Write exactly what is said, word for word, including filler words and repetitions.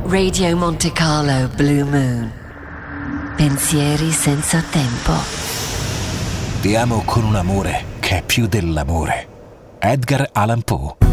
Radio Monte Carlo Blue Moon. Pensieri senza tempo. Ti amo con un amore che è più dell'amore. Edgar Allan Poe.